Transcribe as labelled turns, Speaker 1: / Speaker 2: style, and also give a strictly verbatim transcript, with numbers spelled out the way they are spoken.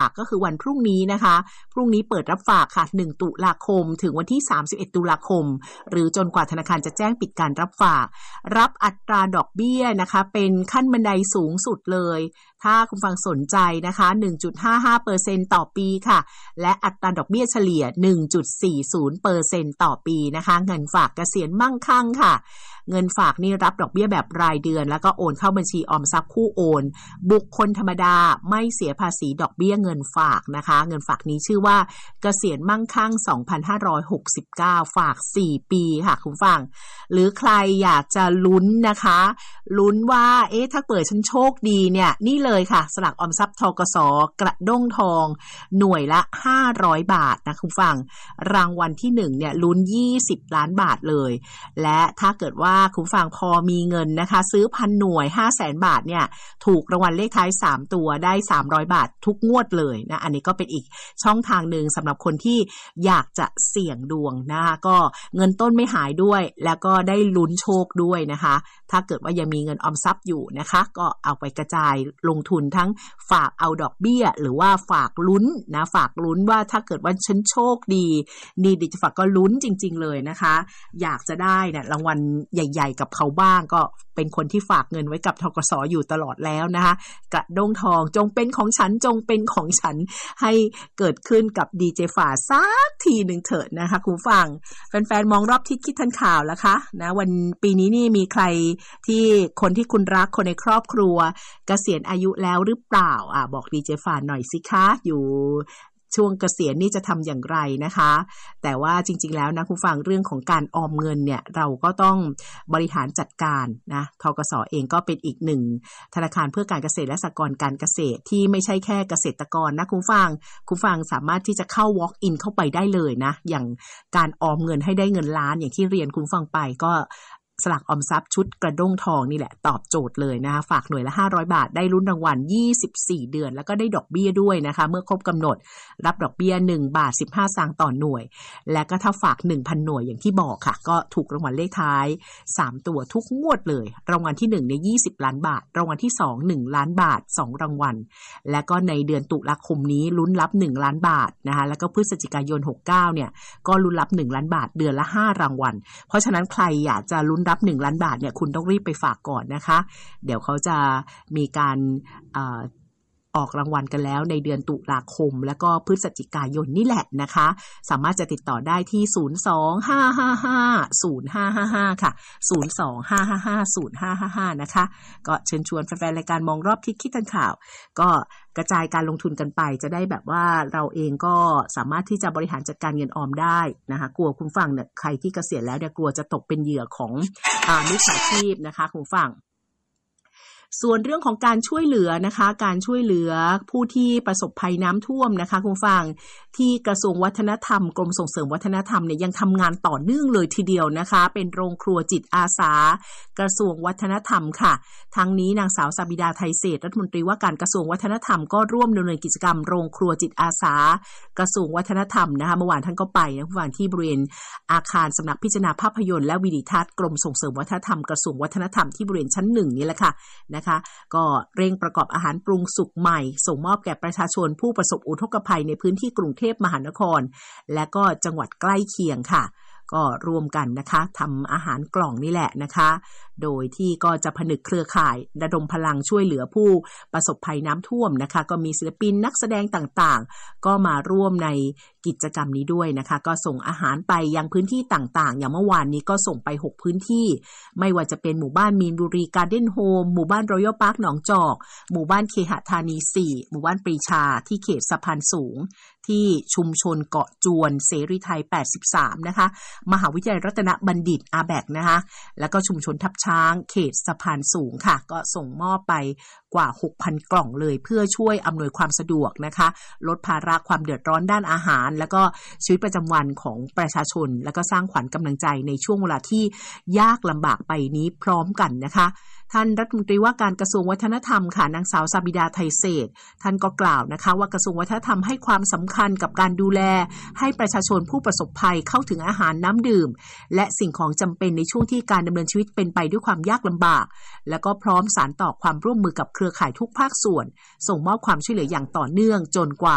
Speaker 1: ากก็คือวันพรุ่งนี้นะคะพรุ่งนี้เปิดรับฝากค่ะหนึ่งตุลาคมถึงวันที่สามสิบเอ็ดตุลาคมหรือจนกว่าธนาคารจะแจ้งปิดการรับฝากรับอัตราดอกเบี้ยนะคะเป็นขั้นบันไดสูงสุดเลยถ้าคุณฟังสนใจนะคะ หนึ่งจุดห้าห้าเปอร์เซ็นต์ ต่อปีค่ะและอัตราดอกเบี้ยเฉลี่ย หนึ่งจุดสี่ศูนย์เปอร์เซ็นต์ ต่อปีนะคะเงินฝากเกษียณมั่งคั่งค่ะเงินฝากนี่รับดอกเบี้ยแบบรายเดือนแล้วก็โอนเข้าบัญชีออมทรัพย์คู่โอนบุคคลธรรมดาไม่เสียภาษีดอกเบี้ยเงินฝากนะคะเงินฝากนี้ชื่อว่าเกษียณมั่งคั่งสองพันห้าร้อยหกสิบเก้าฝากสี่ปีค่ะคุณฟังหรือใครอยากจะลุ้นนะคะลุ้นว่าเอ๊ะถ้าเปิดฉันโชคดีเนี่ยนี่เลยค่ะสลากออมทรัพย์ธกสกระด้งทองหน่วยละห้าร้อยบาทนะคุณฟังรางวัลที่หนึ่งเนี่ยลุ้นยี่สิบล้านบาทเลยและถ้าเกิดว่าคุณฟังพอมีเงินนะคะซื้อพันหน่วย ห้าแสน บาทเนี่ยถูกรางวัลเลขท้ายสามตัวได้สามร้อยบาททุกงวดเลยนะอันนี้ก็เป็นอีกช่องทางหนึ่งสำหรับคนที่อยากจะเสี่ยงดวงนะคะก็เงินต้นไม่หายด้วยแล้วก็ได้ลุ้นโชคด้วยนะคะถ้าเกิดว่ายังมีเงินออมทรัพย์อยู่นะคะก็เอาไปกระจายลงทุนทั้งฝากเอาดอกเบี้ยหรือว่าฝากลุ้นนะฝากลุ้นว่าถ้าเกิดว่าฉันโชคดีนี่ดิจิฝากก็ลุ้นจริงๆเลยนะคะอยากจะได้นะรางวัลใหญ่ๆกับเขาบ้างก็เป็นคนที่ฝากเงินไว้กับธกสอยู่ตลอดแล้วนะคะกระด้งทองจงเป็นของฉันจงเป็นของฉันให้เกิดขึ้นกับดีเจฝาสักทีหนึ่งเถิดนะคะคุณฟังแฟนๆมองรอบทิศคิดทันข่าวแล้วคะนะวันปีนี้นี่มีใครที่คนที่คุณรักคนในครอบครัวเกษียณอายุแล้วหรือเปล่าอ่ะบอกดีเจฝาหน่อยสิคะอยู่ช่วงเกษียณนี่จะทำอย่างไรนะคะแต่ว่าจริงๆแล้วนะคุณฟังเรื่องของการออมเงินเนี่ยเราก็ต้องบริหารจัดการนะธกสเองก็เป็นอีกหนึ่งธนาคารเพื่อการเกษตรและสหกรณ์การเกษตรที่ไม่ใช่แค่เกษตรกรนะคุณฟังคุณฟังสามารถที่จะเข้า walk in เข้าไปได้เลยนะอย่างการออมเงินให้ได้เงินล้านอย่างที่เรียนคุณฟังไปก็สลากออมทรัพย์ชุดกระด้งทองนี่แหละตอบโจทย์เลยนะคะฝากหน่วยละห้าร้อยบาทได้ลุ้นรางวัลยี่สิบสี่เดือนแล้วก็ได้ดอกเบี้ยด้วยนะคะเมื่อครบกำหนดรับดอกเบี้ยหนึ่งบาทสิบห้าสตางค์ต่อหน่วยและก็ถ้าฝาก หนึ่งพัน หน่วยอย่างที่บอกค่ะก็ถูกรางวัลเลขท้ายสามตัวทุกงวดเลยรางวัลที่หนึ่งเนี่ยยี่สิบล้านบาทรางวัลที่สอง หนึ่งล้านบาทสองรางวัลและก็ในเดือนตุลาคมนี้ลุ้นรับหนึ่งล้านบาทนะคะแล้วก็พฤศจิกายนหกสิบเก้าเนี่ยก็ลุ้นรับหนึ่งล้านบาทเดือนละห้ารางวัลเพราะฉะนั้นใครอยากจะลุ้นรับหนึ่งล้านบาทเนี่ยคุณต้องรีบไปฝากก่อนนะคะเดี๋ยวเขาจะมีการอออกรางวัลกันแล้วในเดือนตุลาคมแล้วก็พฤศจิกายนนี่แหละนะคะสามารถจะติดต่อได้ที่ศูนย์ สอง ห้า ห้า ห้า ศูนย์ ห้า ห้า ห้าค่ะศูนย์ สอง ห้า ห้า ห้า ศูนย์ ห้า ห้า ห้านะคะก็เชิญชวนแฟนๆรายการมองรอบทิศคิดทันข่าวก็กระจายการลงทุนกันไปจะได้แบบว่าเราเองก็สามารถที่จะบริหารจัดการเงินออมได้นะคะกลัวคุณฟังเนี่ยใครที่เกษียณแล้วเนี่ยกลัวจะตกเป็นเหยื่อของอ่ามิจฉาชีพนะคะคุณฟังส่วนเรื่องของการช่วยเหลือนะคะการช่วยเหลือผู้ที่ประสบภัยน้ำท่วมนะคะคุณฟังที่กระทรวงวัฒนธรรมกรมส่งเสริมวัฒนธรรมเนี่ยยังทำงานต่อเนื่องเลยทีเดียวนะคะเป็นโรงครัวจิตอาสากระทรวงวัฒนธรรมค่ะทั้งนี้นางสาวสบิดาไทยเศรษฐ์รัฐมนตรีว่าการกระทรวงวัฒนธรรมก็ร่วมดำเนินกิจกรรมโรงครัวจิตอาสากระทรวงวัฒนธรรมนะคะเมื่อวานท่านก็ไปนะคุณฟังที่บริเวณอาคารสำนักพิจารณาภาพยนตร์และวิดีทัศน์กรมส่งเสริมวัฒนธรรมกระทรวงวัฒนธรรมที่บริเวณชั้นหนึ่งนี่แหละค่ะนะคะก็เร่งประกอบอาหารปรุงสุกใหม่ส่งมอบแก่ประชาชนผู้ประสบอุทกภัยในพื้นที่กรุงเทพมหานครและก็จังหวัดใกล้เคียงค่ะก็รวมกันนะคะทำอาหารกล่องนี่แหละนะคะโดยที่ก็จะผนึกเครือข่ายระดมพลังช่วยเหลือผู้ประสบภัยน้ำท่วมนะคะก็มีศิลปินนักแสดงต่างๆก็มาร่วมในกิจกรรมนี้ด้วยนะคะก็ส่งอาหารไปยังพื้นที่ต่างๆอย่างเมื่อวานนี้ก็ส่งไปหกพื้นที่ไม่ว่าจะเป็นหมู่บ้านมีนบุรีการ์เด้นโฮมหมู่บ้านรอยัลพาร์คหนองจอกหมู่บ้านเคหธานีสี่หมู่บ้านปรีชาที่เขตสะพานสูงที่ชุมชนเกาะจวนเสรีไทยแปดสิบสามนะคะมหาวิทยาลัยรัตนบัณฑิตอาแบกนะคะแล้วก็ชุมชนทับช้างเขตสะพานสูงค่ะก็ส่งมอบไปกว่า หกพัน กล่องเลยเพื่อช่วยอำนวยความสะดวกนะคะลดภาระความเดือดร้อนด้านอาหารแล้วก็ชีวิตประจำวันของประชาชนแล้วก็สร้างขวัญกำลังใจในช่วงเวลาที่ยากลำบากไปนี้พร้อมกันนะคะท่านรัฐมนตรีว่าการกระทรวงวัฒนธรรมค่ะนางสาวสบิดาไทยเศรษฐ์ท่านก็กล่าวนะคะว่ากระทรวงวัฒนธรรมให้ความสำคัญกับการดูแลให้ประชาชนผู้ประสบภัยเข้าถึงอาหารน้ำดื่มและสิ่งของจำเป็นในช่วงที่การดำเนินชีวิตเป็นไปด้วยความยากลำบากแล้วก็พร้อมสานต่อความร่วมมือกับเครือข่ายทุกภาคส่วนส่งมอบความช่วยเหลืออย่างต่อเนื่องจนกว่า